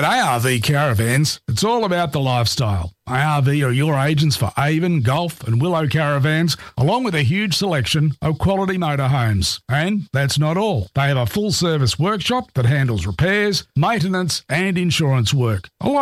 At ARV Caravans, it's all about the lifestyle. ARV are your agents for Avon, Gulf and Willow caravans, along with a huge selection of quality motorhomes. And that's not all. They have a full-service workshop that handles repairs, maintenance and insurance work, along